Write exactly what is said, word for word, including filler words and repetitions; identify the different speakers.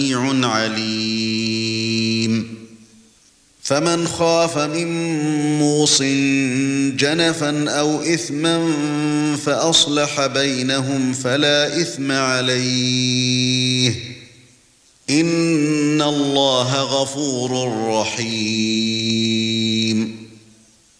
Speaker 1: سميع عليم فمن خاف من موص جنفا أو إثما فأصلح بينهم فلا إثم عليه إن الله غفور رحيم